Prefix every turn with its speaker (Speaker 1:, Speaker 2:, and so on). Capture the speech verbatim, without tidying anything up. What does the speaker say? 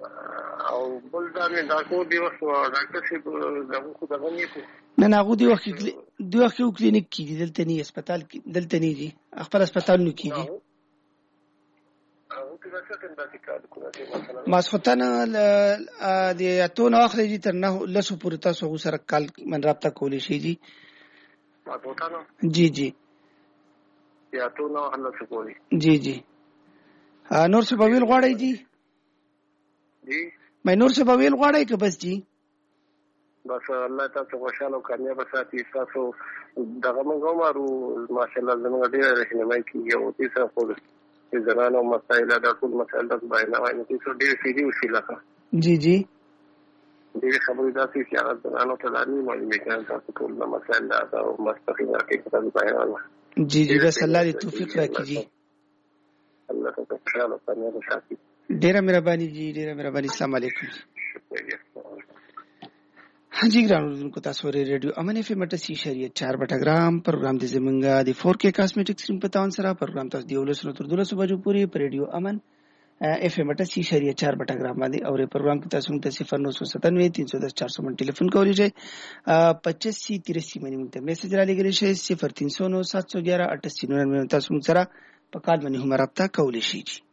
Speaker 1: او بل دا نه دا کو دی وخت ډاکټر شي دغه خو دغه نه کو
Speaker 2: نه نه هغه دی وخت دی وخت یو کلینیک کې دلته نه هسپتال کې دلته نه دي خپل هسپتال نو کې دي ماسختن د اتو نو اخلي دي تر نه لسو پورې تاسو سره کال من رابطه کولی شي جی جی جی
Speaker 1: یا تو نو حل څه کولی
Speaker 2: جی جی نور څه بویل غواړی جی
Speaker 1: جی
Speaker 2: مې نور څه بویل غواړی که بس جی
Speaker 1: بس الله تاسو خوشاله کامیاب ساتي تاسو دغه موږ مارو ماشاءالله زموږ ډیر رهنمایي کیږي او تاسو خو د زنانو مسایل د ټول مسایل د بیان وایي تاسو ډیر سیدی وشي لکه
Speaker 2: جی جی
Speaker 1: ډیر خبرې داسې چې هغه زنانو ته لانی معلومه کړي تاسو ټول مسایل دا او مستقیم حقیقت بیان
Speaker 2: جی جی بس الله دې توفیق راکړي جی
Speaker 1: الله تاسو خوشاله کامیاب ساتي
Speaker 2: ډیره مهرباني جی ډیره مهرباني السلام علیکم हाँ जी ग्राउंड को तासोरे रेडियो अमन एफएम अठासी शरीयत चार बटाग्राम प्रोग्राम दे जमिंगा दी फोर के कॉस्मेटिक्स रिंग पतावन सरा प्रोग्राम तास दियोलस नो तुर दुलस बजू पूरी रेडियो अमन एफएम अठासी शरीयत चार बटाग्राम बादी और प्रोग्राम की तासुंग ते सिफर नौ सौ सतानवे तीन सौ दस चार सौ मन टेलीफोन कॉल जे पचासी तिरासी मनी मिनट मैसेज डाली गई है सिफर तीन सौ नौ सात सौ ग्यारह अठासी निन्यानवे तासुंग सरा पकाल मनी हुमराता कॉल जी